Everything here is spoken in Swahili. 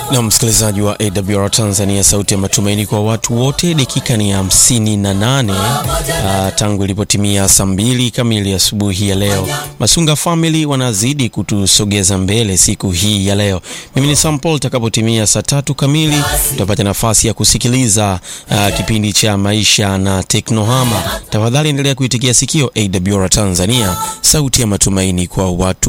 Na msikilizaji wa AWR Tanzania, sauti ya matumaini kwa watu wote, dakika ni 58 tangu ilipotimia saa 2 kamili asubuhi ya leo. Masunga Family wanazidi kutusogeza mbele siku hii ya leo. Mimi ni Sampol, takapotimia saa 3 kamili tutapata nafasi ya kusikiliza kipindi cha maisha na teknohama. Tafadhali endelea kuitikia sikio AWR Tanzania, sauti ya matumaini kwa watu